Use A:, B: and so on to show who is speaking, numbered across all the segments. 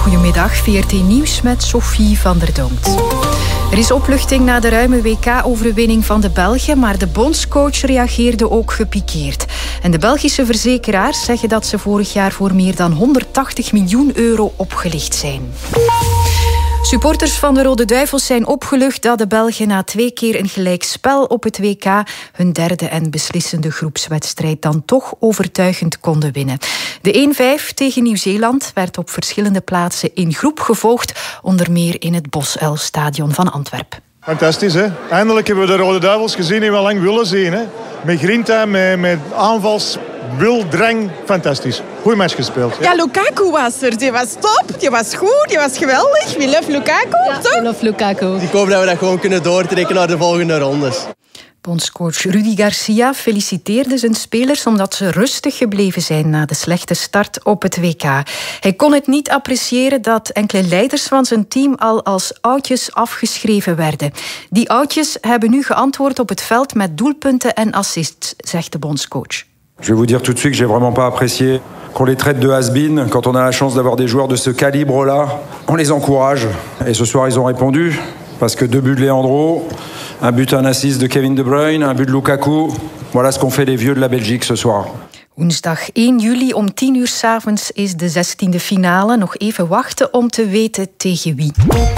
A: Goedemiddag, VRT Nieuws met Sophie van der Donkt. Er is opluchting na de ruime WK-overwinning van de Belgen, maar de bondscoach reageerde ook gepikeerd. En de Belgische verzekeraars zeggen dat ze vorig jaar voor meer dan 180 miljoen euro opgelicht zijn. Supporters van de Rode Duivels zijn opgelucht dat de Belgen na 2 keer een gelijkspel op het WK hun derde en beslissende groepswedstrijd dan toch overtuigend konden winnen. De 1-5 tegen Nieuw-Zeeland werd op verschillende plaatsen in groep gevolgd, onder meer in het Bosuilstadion van Antwerpen.
B: Fantastisch, hè? Eindelijk hebben we de Rode Duivels gezien die we al lang willen zien, hè? Met grinta, met aanvals, drang, fantastisch. Goeie match gespeeld.
C: Ja, Lukaku was er. Die was top, die was goed, die was geweldig. We love Lukaku, toch?
D: Ja, we love Lukaku.
E: Ik hoop dat we dat gewoon kunnen doortrekken naar de volgende rondes.
A: Bondscoach Rudi Garcia feliciteerde zijn spelers omdat ze rustig gebleven zijn na de slechte start op het WK. Hij kon het niet appreciëren dat enkele leiders van zijn team al als oudjes afgeschreven werden. Die oudjes hebben nu geantwoord op het veld met doelpunten en assists, zegt de bondscoach.
F: Je vais vous dire tout de suite que j'ai vraiment pas apprécié qu'on les traite de has-been. Quand on a la chance d'avoir des joueurs de ce calibre-là, on les encourage. Et ce soir, ils ont répondu. Parce que 2 buts de Leandro, un but, un assist de Kevin De Bruyne, un but de Lukaku. Voilà ce qu'ont fait les vieux de la Belgique ce soir.
A: Woensdag 1 juli om 10 uur 's avonds is de 16e finale. Nog even wachten om te weten tegen wie.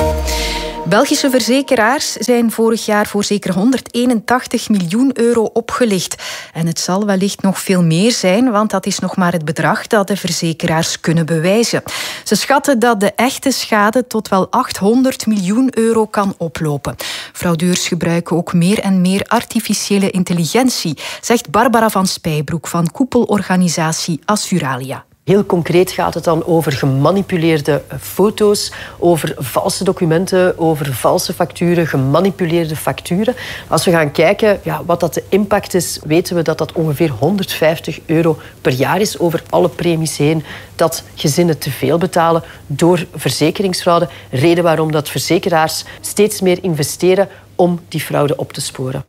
A: Belgische verzekeraars zijn vorig jaar voor zeker 181 miljoen euro opgelicht. En het zal wellicht nog veel meer zijn, want dat is nog maar het bedrag dat de verzekeraars kunnen bewijzen. Ze schatten dat de echte schade tot wel 800 miljoen euro kan oplopen. Fraudeurs gebruiken ook meer en meer artificiële intelligentie, zegt Barbara van Spijbroek van koepelorganisatie Assuralia.
D: Heel concreet gaat het dan over gemanipuleerde foto's, over valse documenten, over valse facturen, gemanipuleerde facturen. Als we gaan kijken wat dat de impact is, weten we dat dat ongeveer 150 euro per jaar is over alle premies heen. Dat gezinnen te veel betalen door verzekeringsfraude. Reden waarom dat verzekeraars steeds meer investeren om die fraude op te sporen.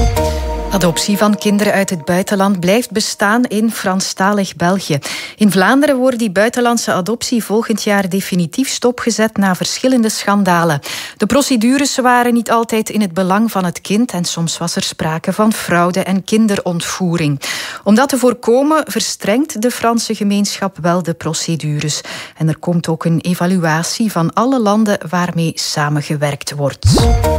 A: Adoptie van kinderen uit het buitenland blijft bestaan in Franstalig België. In Vlaanderen wordt die buitenlandse adoptie volgend jaar definitief stopgezet na verschillende schandalen. De procedures waren niet altijd in het belang van het kind en soms was er sprake van fraude en kinderontvoering. Om dat te voorkomen verstrengt de Franse gemeenschap wel de procedures. En er komt ook een evaluatie van alle landen waarmee samengewerkt wordt.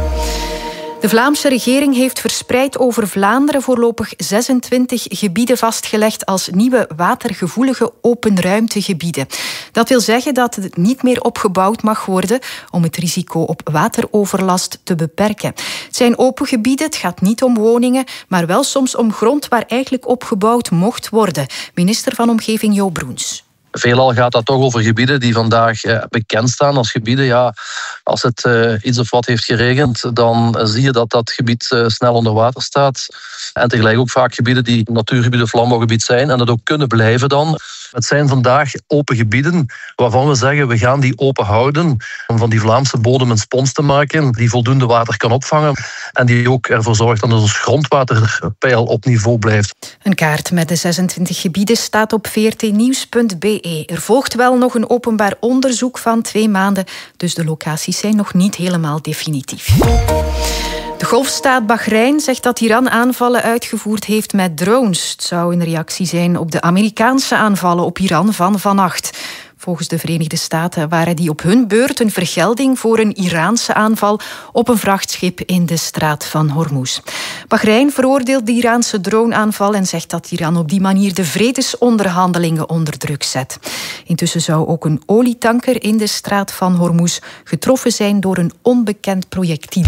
A: De Vlaamse regering heeft verspreid over Vlaanderen voorlopig 26 gebieden vastgelegd als nieuwe watergevoelige openruimtegebieden. Dat wil zeggen dat het niet meer opgebouwd mag worden om het risico op wateroverlast te beperken. Het zijn open gebieden, het gaat niet om woningen, maar wel soms om grond waar eigenlijk opgebouwd mocht worden. Minister van Omgeving Jo Broens.
G: Veelal gaat dat toch over gebieden die vandaag bekend staan als gebieden. Ja, als het iets of wat heeft geregend, dan zie je dat dat gebied snel onder water staat. En tegelijk ook vaak gebieden die natuurgebieden of landbouwgebied zijn en dat ook kunnen blijven dan. Het zijn vandaag open gebieden waarvan we zeggen we gaan die open houden om van die Vlaamse bodem een spons te maken die voldoende water kan opvangen en die ook ervoor zorgt dat ons grondwaterpeil op niveau blijft.
A: Een kaart met de 26 gebieden staat op vrtnieuws.be. Er volgt wel nog een openbaar onderzoek van 2 maanden, dus de locaties zijn nog niet helemaal definitief. De golfstaat Bahrein zegt dat Iran aanvallen uitgevoerd heeft met drones. Het zou een reactie zijn op de Amerikaanse aanvallen op Iran van vannacht. Volgens de Verenigde Staten waren die op hun beurt een vergelding voor een Iraanse aanval op een vrachtschip in de straat van Hormuz. Bahrein veroordeelt de Iraanse droneaanval en zegt dat Iran op die manier de vredesonderhandelingen onder druk zet. Intussen zou ook een olietanker in de straat van Hormuz getroffen zijn door een onbekend projectiel.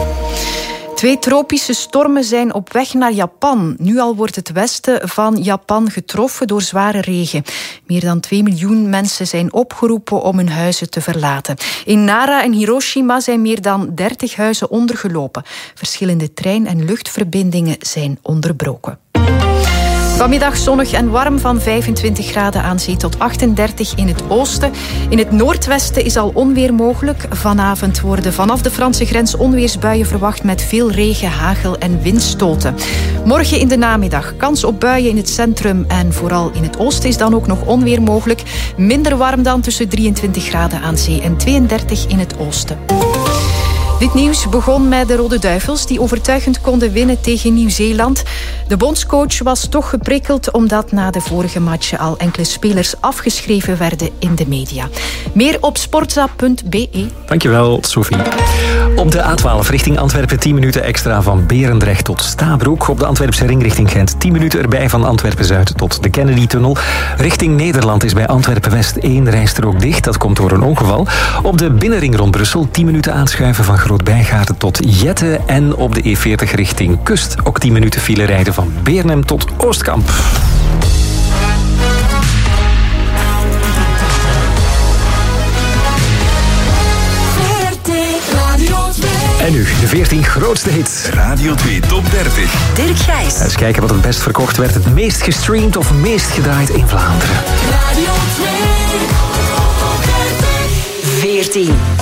A: 2 tropische stormen zijn op weg naar Japan. Nu al wordt het westen van Japan getroffen door zware regen. Meer dan 2 miljoen mensen zijn opgeroepen om hun huizen te verlaten. In Nara en Hiroshima zijn meer dan 30 huizen ondergelopen. Verschillende trein- en luchtverbindingen zijn onderbroken. Vanmiddag zonnig en warm van 25 graden aan zee tot 38 in het oosten. In het noordwesten is al onweer mogelijk. Vanavond worden vanaf de Franse grens onweersbuien verwacht met veel regen, hagel en windstoten. Morgen in de namiddag kans op buien in het centrum en vooral in het oosten is dan ook nog onweer mogelijk. Minder warm dan tussen 23 graden aan zee en 32 in het oosten. Dit nieuws begon met de Rode Duivels die overtuigend konden winnen tegen Nieuw-Zeeland. De bondscoach was toch geprikkeld omdat na de vorige matchen al enkele spelers afgeschreven werden in de media. Meer op sportza.be.
H: Dankjewel, Sophie. Op de A12 richting Antwerpen 10 minuten extra van Berendrecht tot Stabroek. Op de Antwerpse ring richting Gent 10 minuten erbij van Antwerpen-Zuid tot de Kennedy-tunnel. Richting Nederland is bij Antwerpen-West 1 rijstrook dicht. Dat komt door een ongeval. Op de binnenring rond Brussel 10 minuten aanschuiven van Groot-Bijgaarden tot Jette. En op de E40 richting Kust ook 10 minuten file rijden van Beernem tot Oostkamp. En nu, de 14 grootste hits.
I: Radio 2 Top 30.
J: Dirk Gijs.
H: Eens kijken wat het best verkocht werd, het meest gestreamd of meest gedraaid in Vlaanderen.
J: Radio 2 Top 30. 14.